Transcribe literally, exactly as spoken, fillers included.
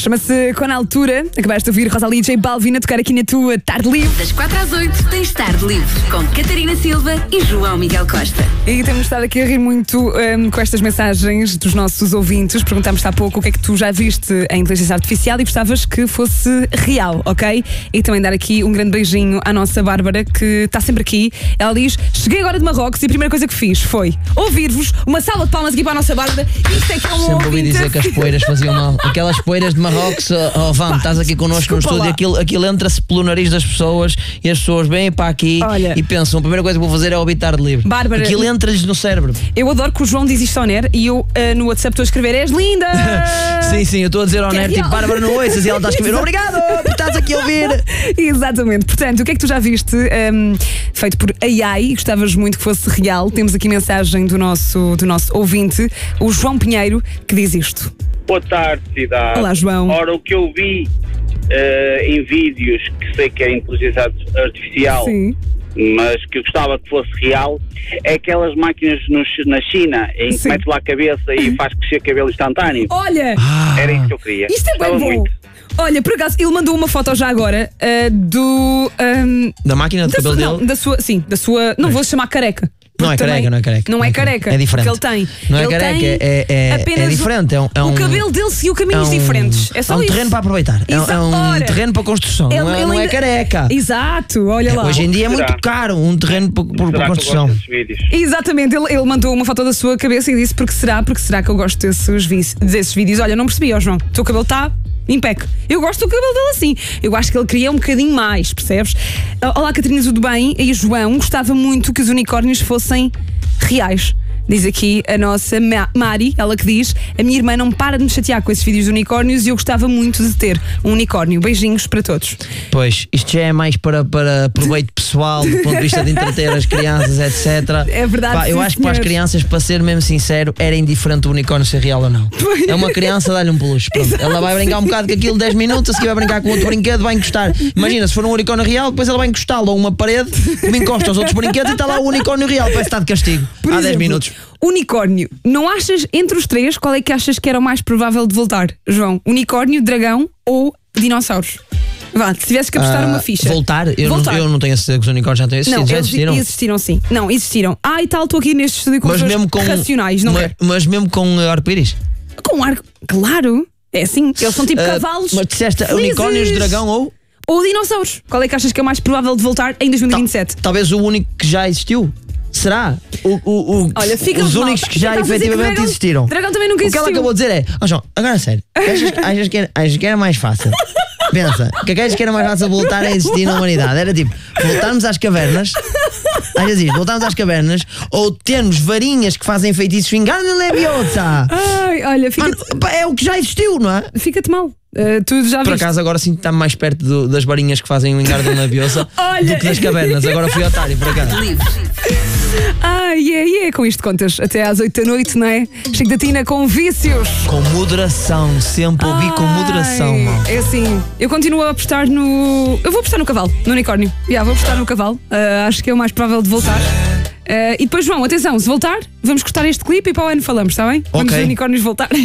Chama-se Com a Altura. Acabaste de ouvir Rosalie e J Balvin a tocar aqui na tua Tarde Livre. Das quatro às oito tens Tarde Livre com Catarina Silva e João Miguel Costa. E temos estado aqui a rir muito um, com estas mensagens dos nossos ouvintes. Perguntámos-te há pouco o que é que tu já viste em inteligência artificial e gostavas que fosse real, ok? E também dar aqui um grande beijinho à nossa Bárbara, que está sempre aqui. Ela diz: cheguei agora de Marrocos e a primeira coisa que fiz foi ouvir-vos. Uma salva de palmas aqui para a nossa Bárbara. Isto é que é um Sempre ouvi dizer que as poeiras faziam mal. Aquelas poeiras de Marrocos, oh, Van, estás aqui connosco no estúdio, aquilo, aquilo entra-se pelo nariz das pessoas e as pessoas vêm para aqui. Olha, e pensam, a primeira coisa que vou fazer é ouvir Tarde Livre. Bárbara, aquilo entra-lhes no cérebro. Eu adoro que o João diz isto ao Ner e eu uh, no WhatsApp estou a escrever: és linda! Sim, sim, eu estou a dizer ao Ner, tipo, Bárbara, não ouças, e ela está a escrever: obrigado, estás aqui a ouvir. Exatamente, portanto, o que é que tu já viste um, feito por A I e gostavas muito que fosse real? Temos aqui mensagem do nosso, do nosso ouvinte, o João Pinheiro, que diz isto. Boa tarde, cidade. Olá, João. Ora, o que eu vi uh, em vídeos, que sei que é inteligência artificial, sim, mas que eu gostava que fosse real, é aquelas máquinas no, na China em que metes lá a cabeça e faz crescer cabelo instantâneo. Olha! Ah, era isso que eu queria. Isto é bem bom. Muito. Olha, por acaso, ele mandou uma foto já agora uh, do... Um, da máquina de cabelo sua, dele? Não, da sua, sim, da sua... Não vou chamar careca. Não é careca, não é careca. Não é careca. É diferente. Porque ele tem. Não é ele careca, é, é, é diferente. É um, é um, o cabelo dele seguiu caminhos é um, diferentes. É só é um isso. terreno para aproveitar. É, é um Ora, terreno para construção. Ele, não, é, não é careca. Exato, olha lá. Hoje em dia é muito caro um terreno para, para, para construção. Exatamente, ele, ele mandou uma foto da sua cabeça e disse: porque será, porque será que eu gosto desses, desses vídeos? Olha, não percebi, ó João. O teu cabelo está impec. Eu gosto do cabelo dele assim. Eu acho que ele queria um bocadinho mais, percebes? Olá, Catarina, tudo bem? E João gostava muito que os unicórnios fossem reais. Diz aqui a nossa Mari, ela que diz: a minha irmã não para de me chatear com esses vídeos de unicórnios e eu gostava muito de ter um unicórnio. Beijinhos para todos. Pois, isto já é mais para, para proveito pessoal, do ponto de vista de entreter as crianças, etcétera. É verdade. Pá, eu sim, acho que senhores. para as crianças, para ser mesmo sincero, era indiferente o unicórnio ser real ou não. É uma criança, dá-lhe um peluche. Pronto. Ela vai brincar um bocado com aquilo dez minutos, a seguir vai brincar com outro brinquedo, vai encostar. Imagina, se for um unicórnio real, depois ela vai encostá-lo a uma parede, me encosta aos outros brinquedos e está lá o unicórnio real, parece estar de castigo. Por há exemplo, dez minutos. Unicórnio, não achas, entre os três, qual é que achas que era o mais provável de voltar, João? Unicórnio, dragão ou dinossauros? Vá, se tivesse que apostar uh, uma ficha. Voltar? Eu, voltar. Não, eu não tenho a certeza que os unicórnios já têm existido. Não, já eles existiram? existiram sim. Não, existiram. Ah, e tal, estou aqui neste estúdio com mas mesmo com racionais, não é? Mas mesmo com arco-íris? Com arco, claro. É assim, eles são tipo uh, cavalos. Mas disseste felizes. Unicórnios, dragão ou? Ou dinossauros. Qual é que achas que é o mais provável de voltar em dois mil e vinte e sete? Tal, talvez o único que já existiu. Será? O, o, o, Olha, fica os mal. únicos que já efetivamente que dragão, existiram. Dragão também nunca existiu. O que ela acabou de dizer é: ó oh, João, agora sério, achas, achas, que era, achas que era mais fácil? Pensa, o que achas que era mais fácil voltar a existir na humanidade? Era tipo, voltarmos às cavernas, achas isso, voltarmos às cavernas, ou termos varinhas que fazem feitiços Wingardium Leviosa. Ai, olha, fica Mano, é o que já existiu, não é? Fica-te mal. Uh, tu já Por viste? acaso agora sim está mais perto do, das varinhas que fazem o Wingardium Leviosa do que das cavernas. Agora fui otário, por acaso. Ai, é, é, com isto contas até às oito da noite, não é? Chico da Tina com vícios. Com moderação, sempre ouvi Ai, com moderação, mal. É assim, eu continuo a apostar no. Eu vou apostar no cavalo, no unicórnio. Já, yeah, vou apostar no cavalo. Uh, acho que é o mais provável de voltar. Uh, e depois, João, atenção, se voltar, vamos cortar este clipe e para o ano falamos, está bem? Vamos okay. os unicórnios voltar.